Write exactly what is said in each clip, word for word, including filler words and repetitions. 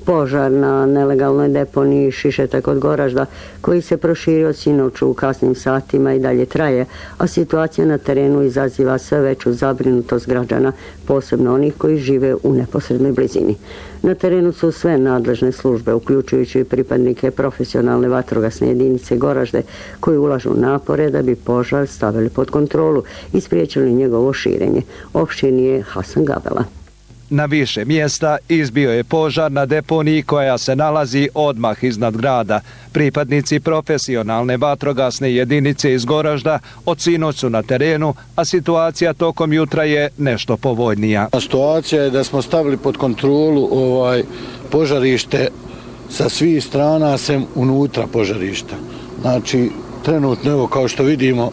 Požar na nelegalnoj deponiji Šišeta kod Goražda, koji se proširio sinoću u kasnim satima i dalje traje, a situacija na terenu izaziva sve veću zabrinutost građana, posebno onih koji žive u neposrednoj blizini. Na terenu su sve nadležne službe, uključujući i pripadnike profesionalne vatrogasne jedinice Goražde, koji ulažu napore da bi požar stavili pod kontrolu i spriječili njegovo širenje. Opširni je Hasan Gabela. Na više mjesta izbio je požar na deponiji koja se nalazi odmah iznad grada. Pripadnici profesionalne vatrogasne jedinice iz Goražda od sinoć su na terenu, a situacija tokom jutra je nešto povoljnija. Situacija je da smo stavili pod kontrolu ovaj požarište sa svih strana sem unutra požarišta. Znači, trenutno, evo, kao što vidimo,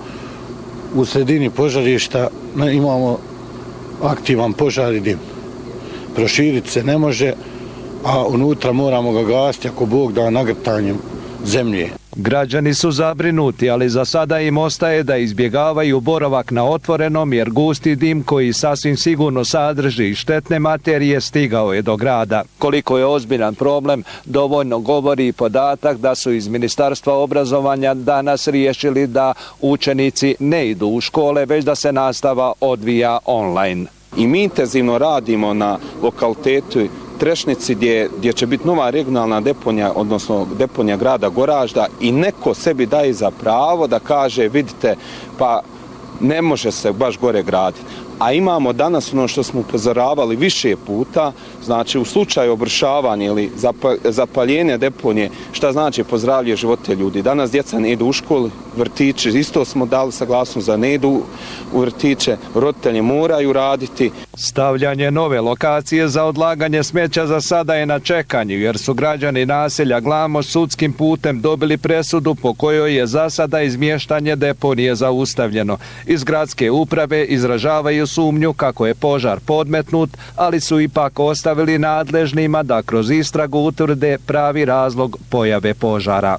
u sredini požarišta imamo aktivan požar i dim. Proširiti se ne može, a unutra moramo ga gasiti ako Bog da nagrtanjem zemlje. Građani su zabrinuti, ali za sada im ostaje da izbjegavaju boravak na otvorenom, jer gusti dim koji sasvim sigurno sadrži štetne materije stigao je do grada. Koliko je ozbiljan problem, dovoljno govori i podatak da su iz Ministarstva obrazovanja danas riješili da učenici ne idu u škole, već da se nastava odvija online. I mi intenzivno radimo na lokalitetu Trešnici gdje, gdje će biti nova regionalna deponija, odnosno deponija grada Goražda, i neko sebi daje za pravo da kaže, vidite, pa ne može se baš gore graditi. A imamo danas ono što smo upozoravali više puta, znači u slučaju obršavanja ili zapaljenja deponije, šta znači po zdravlje života ljudi. Danas djeca ne idu u školu, vrtiće, isto smo dali saglasnost za ne idu u vrtiće, roditelji moraju raditi. Stavljanje nove lokacije za odlaganje smeća za sada je na čekanju, jer su građani naselja Glamoš sudskim putem dobili presudu po kojoj je za sada izmještanje deponije zaustavljeno. Iz gradske uprave izražavaju sumnju kako je požar podmetnut, ali su ipak ostavili nadležnima da kroz istragu utvrde pravi razlog pojave požara.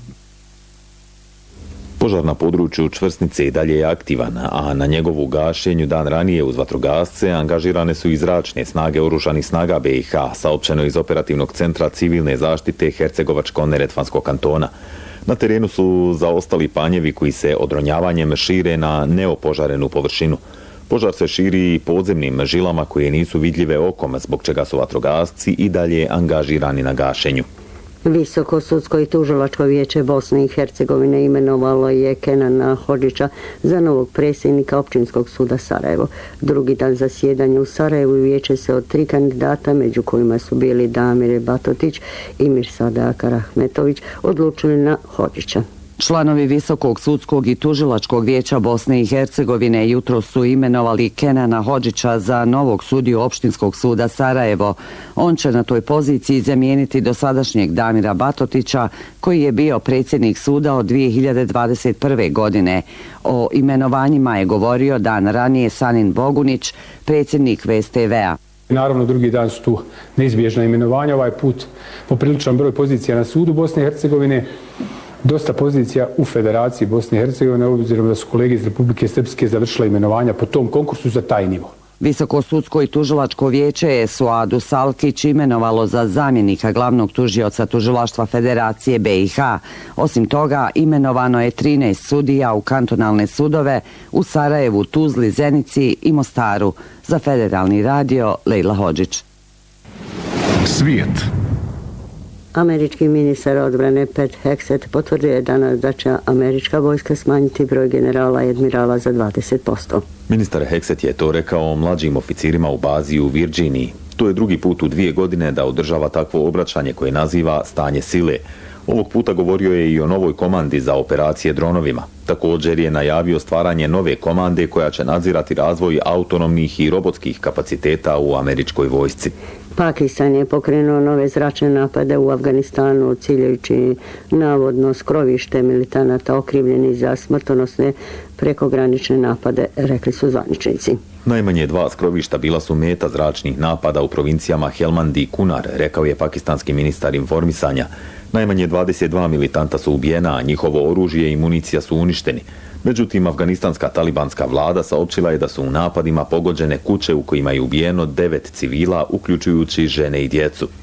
Požar na području Čvrsnice i dalje je aktivan, a na njegovu gašenju dan ranije uz vatrogasce angažirane su i zračne snage oružanih snaga B i H, saopćeno iz operativnog centra civilne zaštite Hercegovačko-Neretvanskog kantona. Na terenu su zaostali panjevi koji se odronjavanjem šire na neopožarenu površinu. Požar se širi podzemnim žilama koje nisu vidljive okom, zbog čega su vatrogasci i dalje angažirani na gašenju. Visoko sudsko i tužilačko vijeće Bosne i Hercegovine imenovalo je Kenana Hodžića za novog predsjednika Općinskog suda Sarajevo. Drugi dan zasjedanja u Sarajevu vijeće se od tri kandidata, među kojima su bili Damir Batotić i Mirsada Akarahmetović, odlučili na Hodžića. Članovi Visokog sudskog i tužilačkog vijeća Bosne i Hercegovine jutro su imenovali Kenana Hodžića za novog sudiju Opštinskog suda Sarajevo. On će na toj poziciji zamijeniti dosadašnjeg Damira Batotića, koji je bio predsjednik suda od dvije hiljade dvadeset prve. godine. O imenovanjima je govorio dan ranije Sanin Bogunić, predsjednik V S T V-a. Naravno, drugi dan su tu neizbježna imenovanja, ovaj put popriličan broj pozicija na sudu Bosne i Hercegovine, dosta pozicija u Federaciji Bosne i Hercegovine, obzirom da su kolege iz Republike Srpske završile imenovanja po tom konkursu za taj nivo. Visoko sudsko i tužilačko vijeće je Suadu Salkić imenovalo za zamjenika glavnog tužioca tužilaštva Federacije B i H. Osim toga, imenovano je trinaest sudija u kantonalne sudove u Sarajevu, Tuzli, Zenici i Mostaru. Za Federalni radio, Lejla Hodžić. Svijet. Američki ministar odbrane Pete Hegseth potvrdio je danas da će američka vojska smanjiti broj generala i admirala za dvadeset posto. Ministar Hegseth je to rekao mlađim oficirima u bazi u Virginiji. To je drugi put u dvije godine da održava takvo obraćanje koje naziva stanje sile. Ovog puta govorio je i o novoj komandi za operacije dronovima. Također je najavio stvaranje nove komande koja će nadzirati razvoj autonomnih i robotskih kapaciteta u američkoj vojsci. Pakistan je pokrenuo nove zračne napade u Afganistanu, ciljajući navodno skrovište militanata okrivljeni za smrtonosne prekogranične napade, rekli su zvaničnici. Najmanje dva skrovišta bila su meta zračnih napada u provincijama Helmand i Kunar, rekao je pakistanski ministar informisanja. Najmanje dvadeset dva militanta su ubijena, a njihovo oružje i municija su uništeni. Međutim, afganistanska talibanska vlada saopćila je da su u napadima pogođene kuće u kojima je ubijeno devet civila, uključujući žene i djecu.